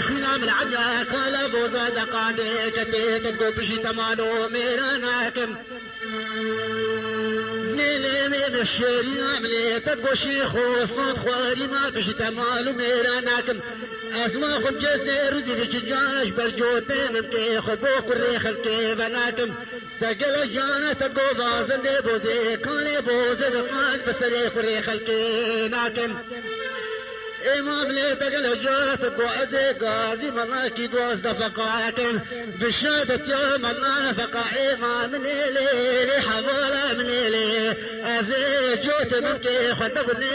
خنا من عجاك ولا بوزا دقادي كتيت القبشي تمالو ميراناكم ميلي من الشيري عملي تقوشي خوصوت خواري ما بشي تمالو ميراناكم أسماء خم جسي روزي في جاش برجوتين مكي خبوك الريخ الكيباناكم تقل جانا تقو بازن دي بوزي كوني بوزي دقان بسريخ الريخ الكيناكم امام لي تقل جات قوازي قازي ملاكي قواز دفقاتم بشهادة يوم الله فقا امام ليلي حوالا من ليلي ازي جوت منكي خطبني